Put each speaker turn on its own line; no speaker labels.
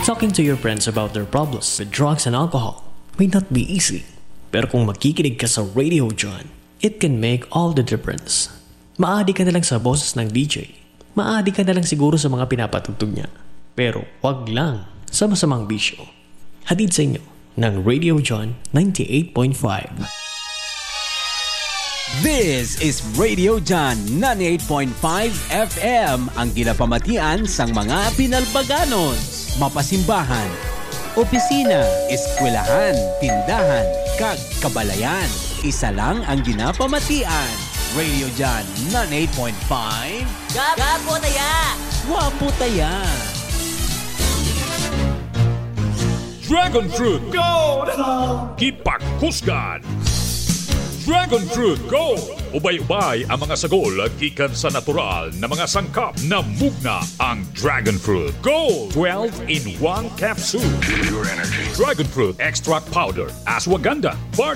Talking to your friends about their problems with drugs and alcohol may not be easy. Pero kung makikinig ka sa Radio John, it can make all the difference. Maadi ka na lang sa boses ng DJ. Maadi ka na lang siguro sa mga pinapatugtog niya. Pero wag lang sa masamang bisyo. Hatid sa inyo ng Radio John 98.5.
This is Radio John 98.5 FM, ang ginapamatian sang mga pinalbaganon, mapasimbahan, opisina, eskwelahan, tindahan, kag kabalayan. Isa lang ang ginapamatian. Radio John 98.5.
Gapo taya!
Wapo taya!
Dragon Fruit Gold! Kipaghusgan! Dragon Fruit Gold! Ubay-ubay ang mga sagol gikan sa natural na mga sangkap na mugna ang Dragon Fruit Gold. 12 in 1 capsule. Pure energy. Dragon Fruit Extract Powder, Ashwagandha,